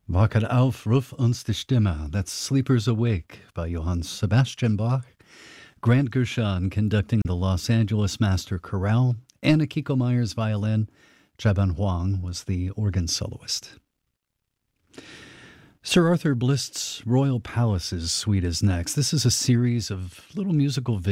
Wachet auf, ruf uns die Stimme. That's Sleepers Awake by Johann Sebastian Bach. Grant Gershon conducting the Los Angeles Master Chorale. Anna Kiko Myers violin. Chaban Huang was the organ soloist. Sir Arthur Blist's Royal Palaces Suite is next. This is a series of little musical